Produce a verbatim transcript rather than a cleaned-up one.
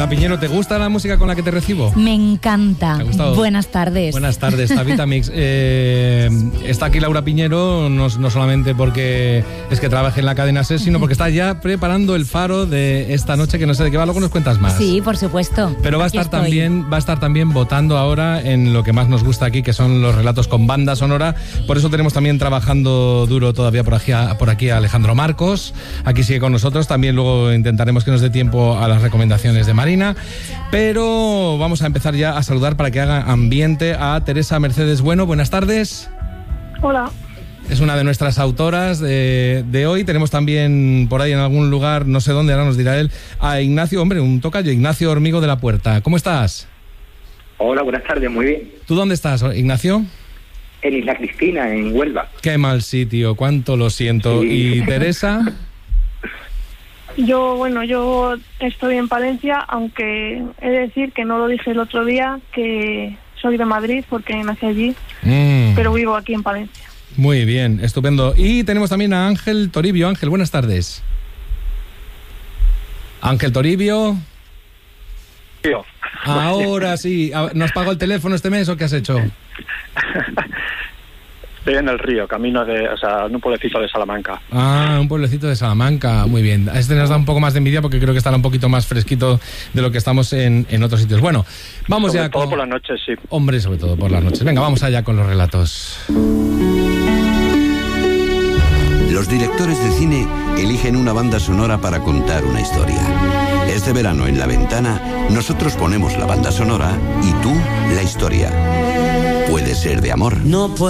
Laura Piñero, ¿te gusta la música con la que te recibo? Me encanta. ¿Te ha gustado? Buenas tardes. Buenas tardes, Vitamix. Eh, está aquí Laura Piñero, no, no solamente porque es que trabaje en la cadena SER, sino porque está ya preparando el faro de esta noche, que no sé de qué va, luego nos cuentas más. Sí, por supuesto. Pero va a Aquí estar estoy. también, va a estar también votando ahora en lo que más nos gusta aquí, que son los relatos con banda sonora. Por eso tenemos también trabajando duro todavía por aquí, por aquí a Alejandro Marcos. Aquí sigue con nosotros. También luego intentaremos que nos dé tiempo a las recomendaciones de Marina. Pero vamos a empezar ya a saludar para que haga ambiente a Teresa Mercedes Bueno. Buenas tardes. Hola. Es una de nuestras autoras de, de hoy. Tenemos también por ahí en algún lugar, no sé dónde, ahora nos dirá él, a Ignacio, hombre, un tocayo, Ignacio Hormigo de la Puerta. ¿Cómo estás? Hola, buenas tardes, muy bien. ¿Tú dónde estás, Ignacio? En Isla Cristina, en Huelva. Qué mal sitio, cuánto lo siento. Sí. ¿Y Teresa? Yo, bueno, yo estoy en Palencia, aunque he de decir que no lo dije el otro día, que soy de Madrid porque nací allí, Mm, pero vivo aquí en Palencia. muy bien, estupendo. Y tenemos también a Ángel Toribio. Ángel, buenas tardes. Ángel Toribio. Tío. Ahora sí. ¿Nos pagó el teléfono este mes o qué has hecho? Estoy en el río, camino de, o sea, en un pueblecito de Salamanca. Ah, un pueblecito de Salamanca, muy bien. A este nos da un poco más de envidia porque creo que estará un poquito más fresquito de lo que estamos en, en otros sitios. Bueno, vamos Sobre ya todo con... por las noches, sí. Hombre, sobre todo por las noches. Venga, vamos allá con los relatos. Los directores de cine eligen una banda sonora para contar una historia. Este verano en La Ventana, nosotros ponemos la banda sonora y tú la historia. Puede ser de amor. No